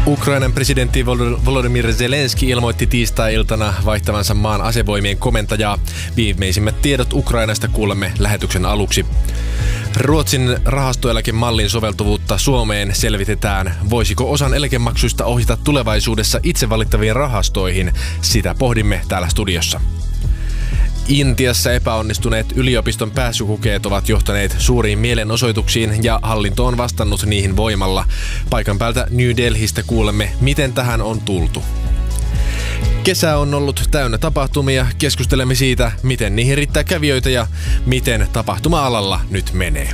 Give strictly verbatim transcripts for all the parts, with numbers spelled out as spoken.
Ukrainan presidentti Volodymyr Zelenski ilmoitti tiistai-iltana vaihtavansa maan asevoimien komentajaa. Viimeisimmät tiedot Ukrainasta kuulemme lähetyksen aluksi. Ruotsin rahastoeläkemallin soveltuvuutta Suomeen selvitetään. Voisiko osan eläkemaksuista ohjata tulevaisuudessa itse valittaviin rahastoihin? Sitä pohdimme täällä studiossa. Intiassa epäonnistuneet yliopiston pääsykokeet ovat johtaneet suuriin mielenosoituksiin ja hallinto on vastannut niihin voimalla. Paikan päältä New Delhistä kuulemme, miten tähän on tultu. Kesä on ollut täynnä tapahtumia. Keskustelemme siitä, miten niihin riittää kävijöitä ja miten tapahtuma-alalla nyt menee.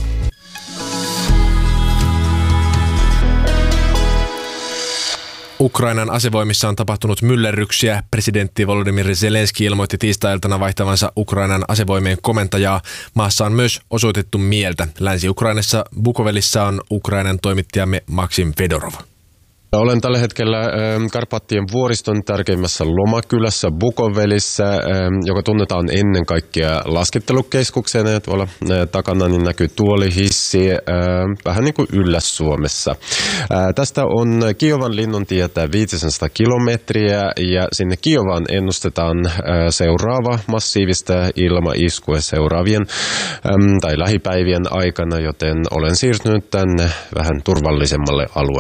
Ukrainan asevoimissa on tapahtunut myllerryksiä. Presidentti Volodymyr Zelenski ilmoitti tiistai-iltana vaihtavansa Ukrainan asevoimien komentajaa. Maassa on myös osoitettu mieltä. Länsi-Ukrainassa Bukovelissa on Ukrainan toimittajamme Maksim Fedorov. Olen tällä hetkellä Karpaattien vuoriston tärkeimmässä lomakylässä Bukovelissä, joka tunnetaan ennen kaikkea laskettelukeskuksena. Tuolla takana niin näkyy tuolihissi, vähän niin kuin Ylläs-Suomessa. Tästä on Kiovan linnuntietä viisisataa kilometriä ja sinne Kiovaan ennustetaan seuraava massiivista ilmaiskua seuraavien tai lähipäivien aikana, joten olen siirtynyt tänne vähän turvallisemmalle alueelle.